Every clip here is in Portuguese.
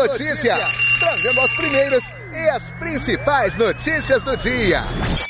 Notícias, trazendo as primeiras e as principais notícias do dia.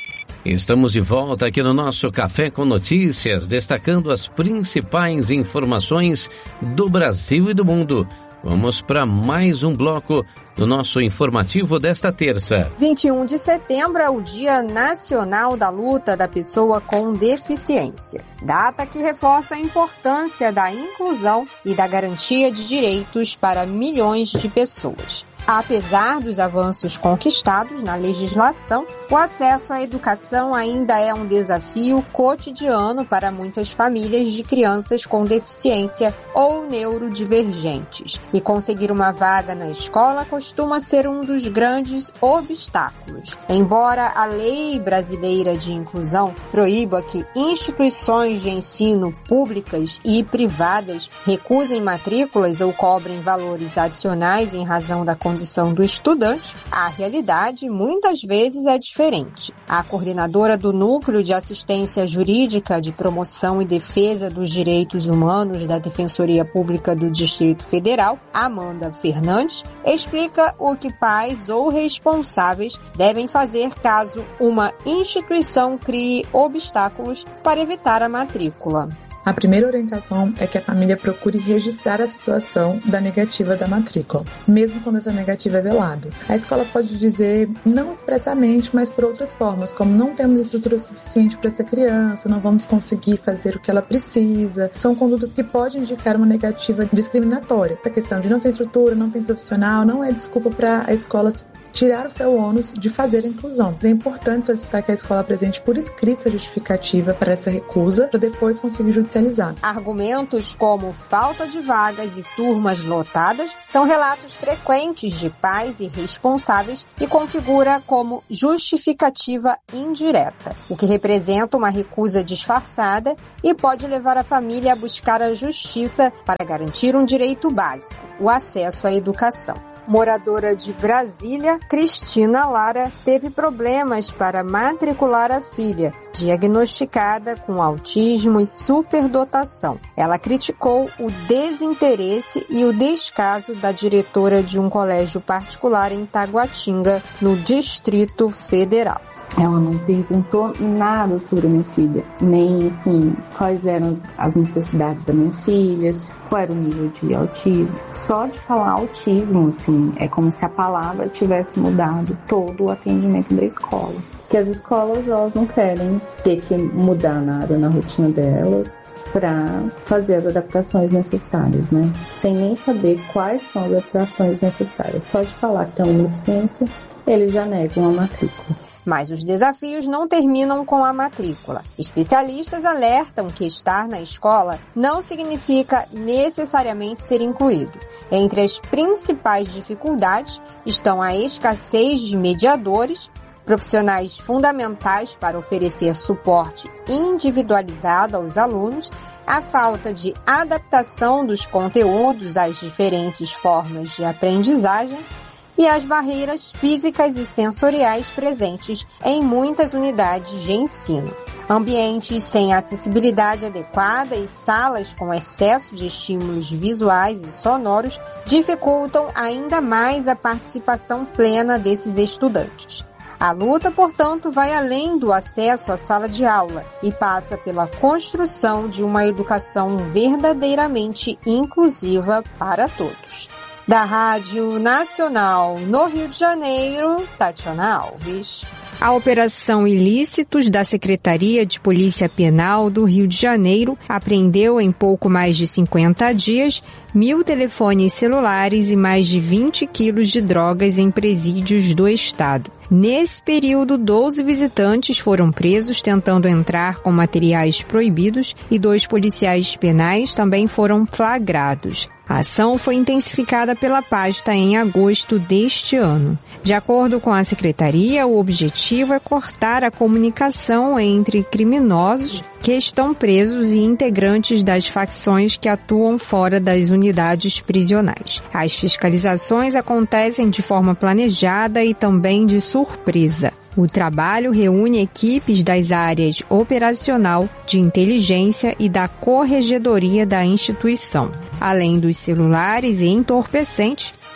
Estamos de volta aqui no nosso Café com Notícias, destacando as principais informações do Brasil e do mundo. Vamos para mais um bloco do nosso informativo desta terça. 21 de setembro é o Dia Nacional da Luta da Pessoa com Deficiência. Data que reforça a importância da inclusão e da garantia de direitos para milhões de pessoas. Apesar dos avanços conquistados na legislação, o acesso à educação ainda é um desafio cotidiano para muitas famílias de crianças com deficiência ou neurodivergentes. E conseguir uma vaga na escola costuma ser um dos grandes obstáculos. Embora a lei brasileira de inclusão proíba que instituições de ensino públicas e privadas recusem matrículas ou cobrem valores adicionais em razão da condição do estudante, a realidade muitas vezes é diferente. A coordenadora do Núcleo de Assistência Jurídica de Promoção e Defesa dos Direitos Humanos da Defensoria Pública do Distrito Federal, Amanda Fernandes, explica o que pais ou responsáveis devem fazer caso uma instituição crie obstáculos para evitar a matrícula. A primeira orientação é que a família procure registrar a situação da negativa da matrícula, mesmo quando essa negativa é velada. A escola pode dizer, não expressamente, mas por outras formas, como não temos estrutura suficiente para essa criança, não vamos conseguir fazer o que ela precisa. São condutas que podem indicar uma negativa discriminatória. A questão de não ter estrutura, não ter profissional, não é desculpa para a escola tirar o seu ônus de fazer a inclusão. É importante solicitar que a escola apresente por escrito a justificativa para essa recusa, para depois conseguir judicializar. Argumentos como falta de vagas e turmas lotadas são relatos frequentes de pais e responsáveis e configura como justificativa indireta, o que representa uma recusa disfarçada e pode levar a família a buscar a justiça para garantir um direito básico, o acesso à educação. Moradora de Brasília, Cristina Lara teve problemas para matricular a filha, diagnosticada com autismo e superdotação. Ela criticou o desinteresse e o descaso da diretora de um colégio particular em Taguatinga, no Distrito Federal. Ela não perguntou nada sobre a minha filha, nem assim, quais eram as necessidades da minha filha, qual era o nível de autismo. Só de falar autismo, assim, é como se a palavra tivesse mudado todo o atendimento da escola. Que as escolas, elas não querem ter que mudar nada na rotina delas para fazer as adaptações necessárias, né? Sem nem saber quais são as adaptações necessárias. Só de falar que tem uma deficiência, eles já negam a matrícula. Mas os desafios não terminam com a matrícula. Especialistas alertam que estar na escola não significa necessariamente ser incluído. Entre as principais dificuldades estão a escassez de mediadores, profissionais fundamentais para oferecer suporte individualizado aos alunos, a falta de adaptação dos conteúdos às diferentes formas de aprendizagem, e as barreiras físicas e sensoriais presentes em muitas unidades de ensino. Ambientes sem acessibilidade adequada e salas com excesso de estímulos visuais e sonoros dificultam ainda mais a participação plena desses estudantes. A luta, portanto, vai além do acesso à sala de aula e passa pela construção de uma educação verdadeiramente inclusiva para todos. Da Rádio Nacional no Rio de Janeiro, Tatiana Alves. A Operação Ilícitos da Secretaria de Polícia Penal do Rio de Janeiro apreendeu em pouco mais de 50 dias 1.000 telefones celulares e mais de 20 quilos de drogas em presídios do estado. Nesse período, 12 visitantes foram presos tentando entrar com materiais proibidos e 2 policiais penais também foram flagrados. A ação foi intensificada pela pasta em agosto deste ano. De acordo com a Secretaria, o objetivo é cortar a comunicação entre criminosos que estão presos e integrantes das facções que atuam fora das unidades prisionais. As fiscalizações acontecem de forma planejada e também de surpresa. O trabalho reúne equipes das áreas operacional, de inteligência e da corregedoria da instituição. Além dos celulares e entorpecentes,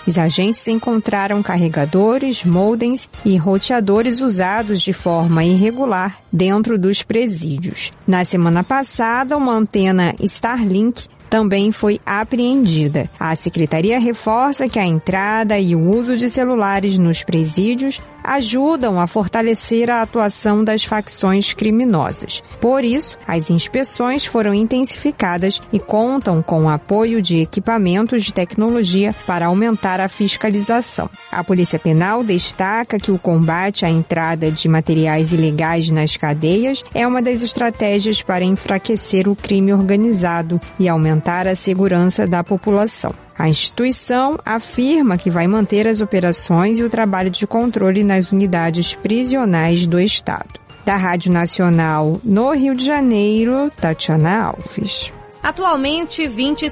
Os agentes encontraram carregadores, modems e roteadores usados de forma irregular dentro dos presídios. Na semana passada, uma antena Starlink também foi apreendida. A Secretaria reforça que a entrada e o uso de celulares nos presídios ajudam a fortalecer a atuação das facções criminosas. Por isso, as inspeções foram intensificadas e contam com o apoio de equipamentos de tecnologia para aumentar a fiscalização. A Polícia Penal destaca que o combate à entrada de materiais ilegais nas cadeias é uma das estratégias para enfraquecer o crime organizado e aumentar a segurança da população. A instituição afirma que vai manter as operações e o trabalho de controle nas unidades prisionais do Estado. Da Rádio Nacional no Rio de Janeiro, Tatiana Alves. Atualmente,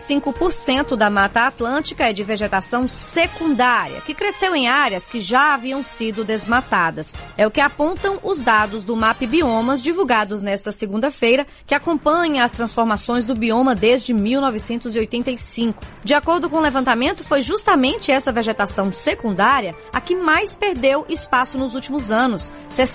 25% da Mata Atlântica é de vegetação secundária, que cresceu em áreas que já haviam sido desmatadas. É o que apontam os dados do MAP Biomas, divulgados nesta segunda-feira, que acompanha as transformações do bioma desde 1985. De acordo com o levantamento, foi justamente essa vegetação secundária a que mais perdeu espaço nos últimos anos,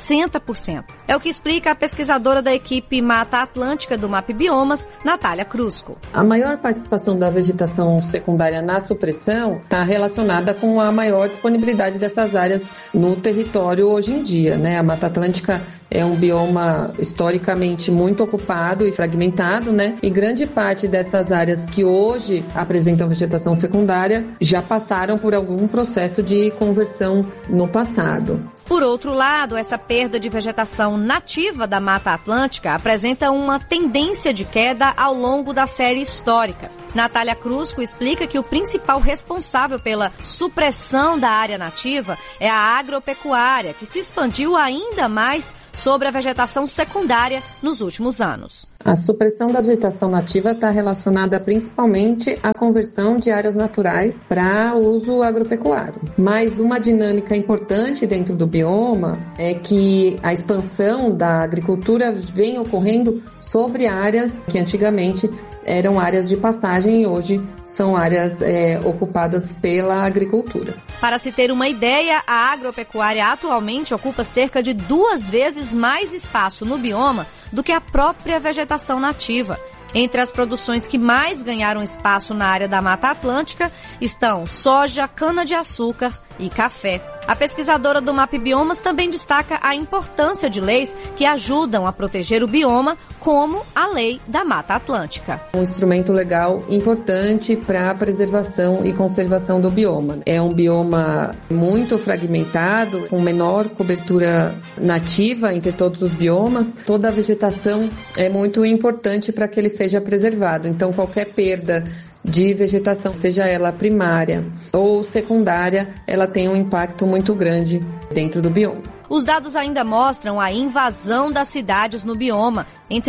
60%. É o que explica a pesquisadora da equipe Mata Atlântica do MAP Biomas, Natália Cruz. A maior participação da vegetação secundária na supressão está relacionada com a maior disponibilidade dessas áreas no território hoje em dia, né? A Mata Atlântica é um bioma historicamente muito ocupado e fragmentado, né? E grande parte dessas áreas que hoje apresentam vegetação secundária já passaram por algum processo de conversão no passado. Por outro lado, essa perda de vegetação nativa da Mata Atlântica apresenta uma tendência de queda ao longo da série histórica. Natália Cruzco explica que o principal responsável pela supressão da área nativa é a agropecuária, que se expandiu ainda mais sobre a vegetação secundária nos últimos anos. A supressão da vegetação nativa está relacionada principalmente à conversão de áreas naturais para uso agropecuário. Mas uma dinâmica importante dentro do bioma é que a expansão da agricultura vem ocorrendo sobre áreas que antigamente eram áreas de pastagem e hoje são áreas ocupadas pela agricultura. Para se ter uma ideia, a agropecuária atualmente ocupa cerca de 2 vezes mais espaço no bioma do que a própria vegetação nativa. Entre as produções que mais ganharam espaço na área da Mata Atlântica estão soja, cana-de-açúcar e café. A pesquisadora do MAP Biomas também destaca a importância de leis que ajudam a proteger o bioma, como a Lei da Mata Atlântica. Um instrumento legal importante para a preservação e conservação do bioma. É um bioma muito fragmentado, com menor cobertura nativa entre todos os biomas. Toda a vegetação é muito importante para que ele seja preservado. Então, qualquer perda de vegetação, seja ela primária ou secundária, ela tem um impacto muito grande dentro do bioma. Os dados ainda mostram a invasão das cidades no bioma. Entre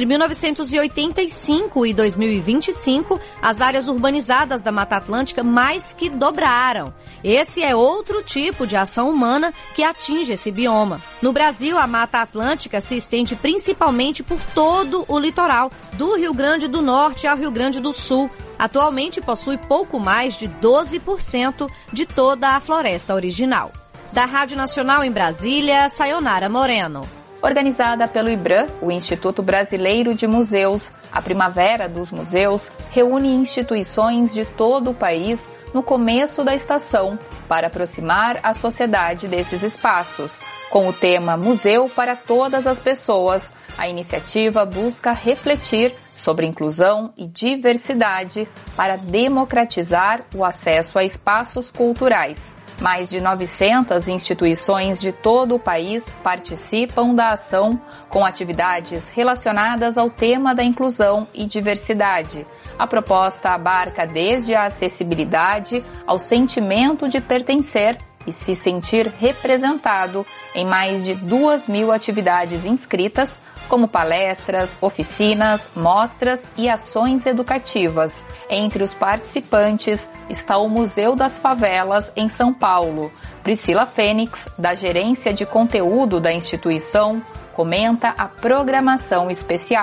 1985 e 2025, as áreas urbanizadas da Mata Atlântica mais que dobraram. Esse é outro tipo de ação humana que atinge esse bioma. No Brasil, a Mata Atlântica se estende principalmente por todo o litoral, do Rio Grande do Norte ao Rio Grande do Sul. Atualmente possui pouco mais de 12% de toda a floresta original. Da Rádio Nacional em Brasília, Sayonara Moreno. Organizada pelo IBRAM, o Instituto Brasileiro de Museus, a Primavera dos Museus reúne instituições de todo o país no começo da estação para aproximar a sociedade desses espaços. Com o tema Museu para Todas as Pessoas, a iniciativa busca refletir sobre inclusão e diversidade para democratizar o acesso a espaços culturais. Mais de 900 instituições de todo o país participam da ação com atividades relacionadas ao tema da inclusão e diversidade. A proposta abarca desde a acessibilidade ao sentimento de pertencer e se sentir representado em mais de 2.000 atividades inscritas, como palestras, oficinas, mostras e ações educativas. Entre os participantes está o Museu das Favelas, em São Paulo. Priscila Fênix, da Gerência de Conteúdo da instituição, comenta a programação especial.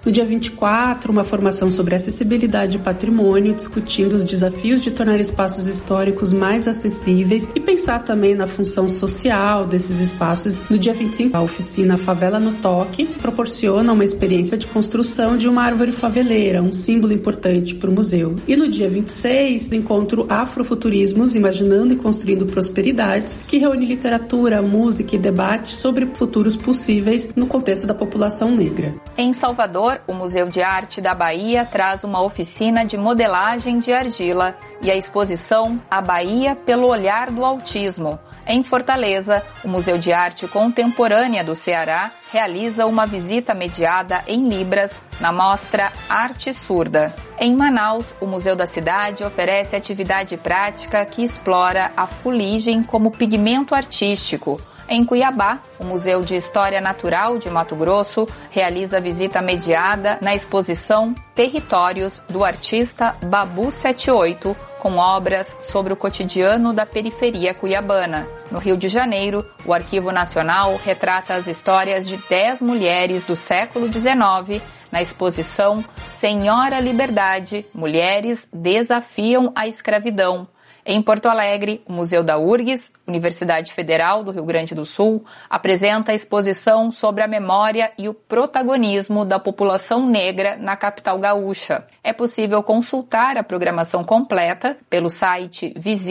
No dia 24, uma formação sobre acessibilidade e patrimônio, discutindo os desafios de tornar espaços históricos mais acessíveis e pensar também na função social desses espaços. No dia 25, a oficina Favela no Toque proporciona uma experiência de construção de uma árvore faveleira, um símbolo importante para o museu. E no dia 26, o encontro Afrofuturismos, Imaginando e Construindo Prosperidades, que reúne literatura, música e debate sobre futuros possíveis no contexto da população negra. Em Salvador, o Museu de Arte da Bahia traz uma oficina de modelagem de argila e a exposição A Bahia pelo Olhar do Autismo. Em Fortaleza, o Museu de Arte Contemporânea do Ceará realiza uma visita mediada em Libras na mostra Arte Surda. Em Manaus, o Museu da Cidade oferece atividade prática que explora a fuligem como pigmento artístico. Em Cuiabá, o Museu de História Natural de Mato Grosso realiza visita mediada na exposição Territórios do artista Babu 78, com obras sobre o cotidiano da periferia cuiabana. No Rio de Janeiro, o Arquivo Nacional retrata as histórias de 10 mulheres do século XIX na exposição Senhora Liberdade, Mulheres Desafiam a Escravidão. Em Porto Alegre, o Museu da URGS, Universidade Federal do Rio Grande do Sul, apresenta a exposição sobre a memória e o protagonismo da população negra na capital gaúcha. É possível consultar a programação completa pelo site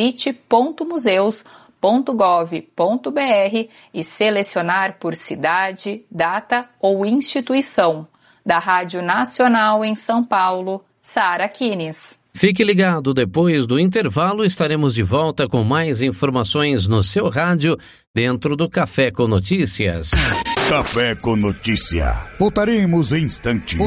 visite.museus.gov.br e selecionar por cidade, data ou instituição. Da Rádio Nacional em São Paulo, Sara Kines. Fique ligado, depois do intervalo estaremos de volta com mais informações no seu rádio dentro do Café com Notícias. Café com Notícia. Voltaremos em instante.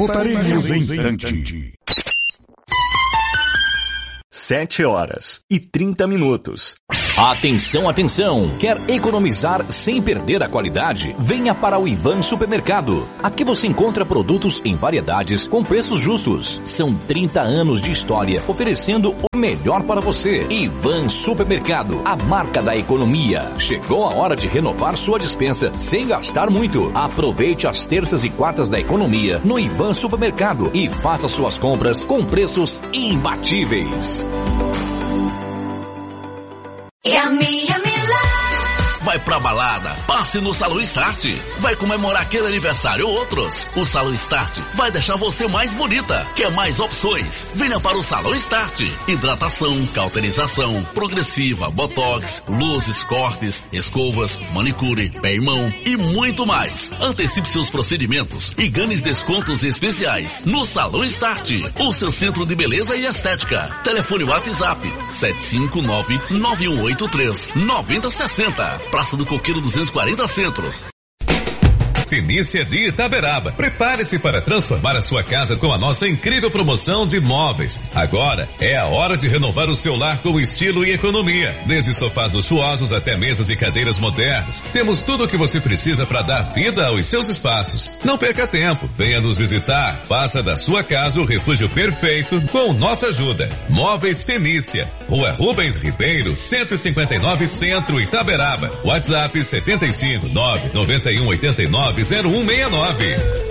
7h30. Atenção, atenção! Quer economizar sem perder a qualidade? Venha para o Ivan Supermercado. Aqui você encontra produtos em variedades com preços justos. São 30 anos de história oferecendo o melhor para você. Ivan Supermercado, a marca da economia. Chegou a hora de renovar sua despensa sem gastar muito. Aproveite as terças e quartas da economia no Ivan Supermercado e faça suas compras com preços imbatíveis. Vai pra balada, passe no Salão Start. Vai comemorar aquele aniversário ou outros. O Salão Start vai deixar você mais bonita. Quer mais opções? Venha para o Salão Start. Hidratação, cauterização, progressiva, botox, luzes, cortes, escovas, manicure, pé e mão e muito mais. Antecipe seus procedimentos e ganhe descontos especiais no Salão Start, o seu centro de beleza e estética. Telefone WhatsApp 759-9183-9060. Praça do Coqueiro 240 Centro. Fenícia de Itaberaba. Prepare-se para transformar a sua casa com a nossa incrível promoção de móveis. Agora é a hora de renovar o seu lar com estilo e economia. Desde sofás luxuosos até mesas e cadeiras modernas. Temos tudo o que você precisa para dar vida aos seus espaços. Não perca tempo. Venha nos visitar. Faça da sua casa o refúgio perfeito com nossa ajuda. Móveis Fenícia. Rua Rubens Ribeiro, 159 Centro, Itaberaba. WhatsApp 759-9189-0169.